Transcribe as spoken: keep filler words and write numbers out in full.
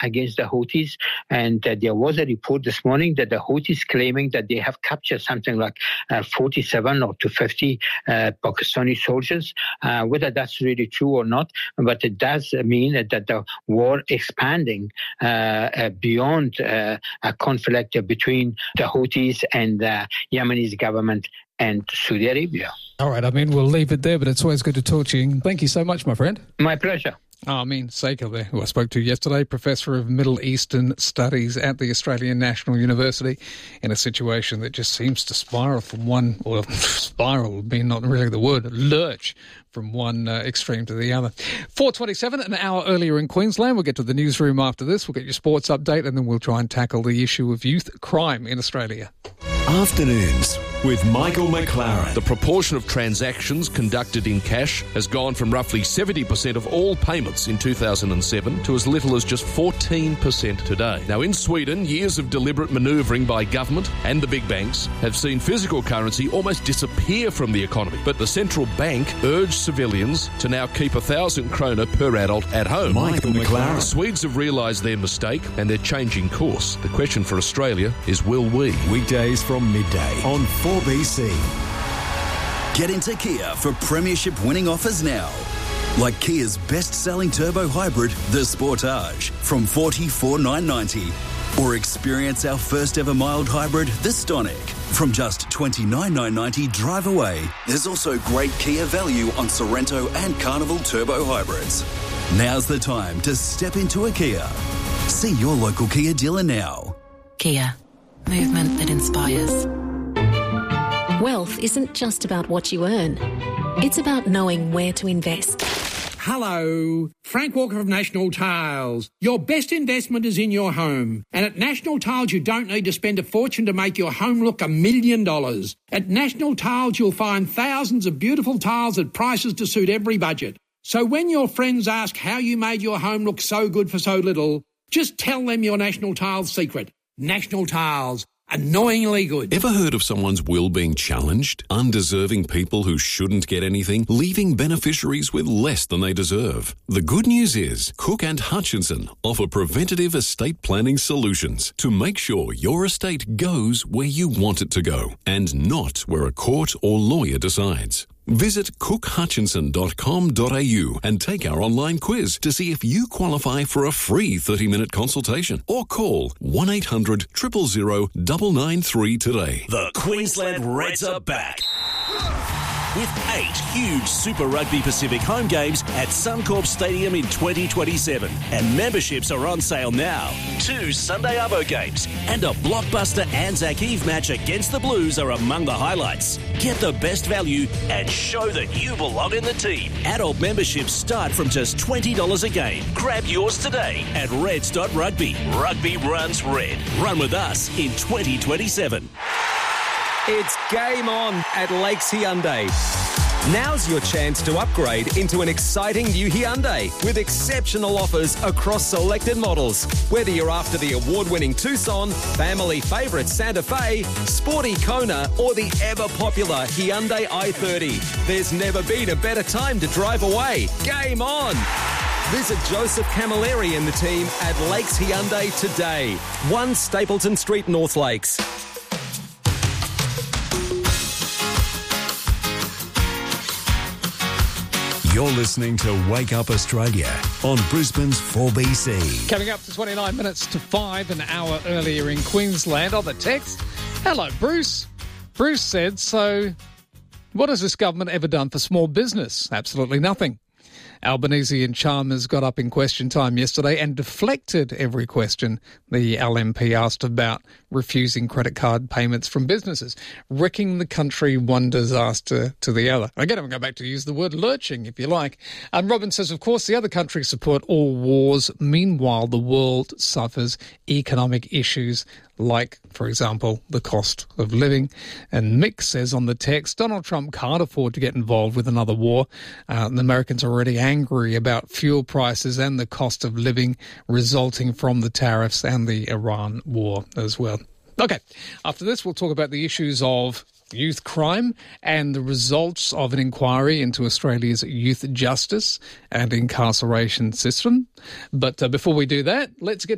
against the Houthis. And uh, there was a report this morning that the Houthis claiming that they have captured something like uh, forty-seven or to fifty uh, Pakistani soldiers. Uh, whether that's really true or not, but it does mean that the war expanding uh, uh, beyond uh, a conflict between the Houthis and the Yemeni government and Saudi Arabia. All right, I mean, we'll leave it there, but it's always good to talk to you. Thank you so much, my friend. My pleasure. Amin Saikal there, who I spoke to yesterday, Professor of Middle Eastern Studies at the Australian National University, in a situation that just seems to spiral from one, or spiral being not really the word, lurch from one uh, extreme to the other. four twenty-seven, an hour earlier in Queensland. We'll get to the newsroom after this. We'll get your sports update, and then we'll try and tackle the issue of youth crime in Australia. Afternoons with Michael McLaren. The proportion of transactions conducted in cash has gone from roughly seventy percent of all payments in two thousand seven to as little as just fourteen percent today. Now, in Sweden, years of deliberate manoeuvring by government and the big banks have seen physical currency almost disappear from the economy. But the central bank urged civilians to now keep a thousand krona per adult at home. Michael McLaren. The Swedes have realised their mistake and they're changing course. The question for Australia is, will we? Weekdays from midday on four B C. Get into Kia for premiership winning offers now. Like Kia's best-selling turbo hybrid, the Sportage, from forty-four thousand nine hundred ninety dollars. Or experience our first-ever mild hybrid, the Stonic, from just twenty-nine thousand nine hundred ninety dollars drive away. There's also great Kia value on Sorrento and Carnival turbo hybrids. Now's the time to step into a Kia. See your local Kia dealer now. Kia. Movement that inspires. Wealth isn't just about what you earn. It's about knowing where to invest. Hello, Frank Walker of National Tiles. Your best investment is in your home. And at National Tiles, you don't need to spend a fortune to make your home look a million dollars. At National Tiles, you'll find thousands of beautiful tiles at prices to suit every budget. So when your friends ask how you made your home look so good for so little, just tell them your National Tiles secret. National Tiles. Annoyingly good. Ever heard of someone's will being challenged? Undeserving people who shouldn't get anything, leaving beneficiaries with less than they deserve. The good news is Cook and Hutchinson offer preventative estate planning solutions to make sure your estate goes where you want it to go and not where a court or lawyer decides. Visit cook hutchinson dot com dot a u and take our online quiz to see if you qualify for a free thirty-minute consultation, or call one eight hundred, zero zero zero, nine nine three today. The Queensland Reds are back with eight huge Super Rugby Pacific home games at Suncorp Stadium in twenty twenty-seven. And memberships are on sale now. Two Sunday Arvo games and a blockbuster Anzac Eve match against the Blues are among the highlights. Get the best value and show that you belong in the team. Adult memberships start from just twenty dollars a game. Grab yours today at reds dot rugby. Rugby runs red. Run with us in twenty twenty-seven. It's game on at Lakes Hyundai. Now's your chance to upgrade into an exciting new Hyundai with exceptional offers across selected models. Whether you're after the award-winning Tucson, family favourite Santa Fe, sporty Kona, or the ever-popular Hyundai i thirty, there's never been a better time to drive away. Game on! Visit Joseph Camilleri and the team at Lakes Hyundai today. one Stapleton Street, North Lakes. You're listening to Wake Up Australia on Brisbane's four B C. Coming up to twenty-nine minutes to five, an hour earlier in Queensland. On the text, hello, Bruce. Bruce said, so what has this government ever done for small business? Absolutely nothing. Albanese and Chalmers got up in question time yesterday and deflected every question the L M P asked about refusing credit card payments from businesses, wrecking the country one disaster to the other. Again, I'm going back to use the word lurching, if you like. And Robin says, of course, the other countries support all wars. Meanwhile, the world suffers economic issues like, for example, the cost of living. And Mick says on the text, Donald Trump can't afford to get involved with another war. Uh, the Americans are already angry about fuel prices and the cost of living resulting from the tariffs and the Iran war as well. Okay, after this, we'll talk about the issues of youth crime and the results of an inquiry into Australia's youth justice and incarceration system. But uh, before we do that, let's get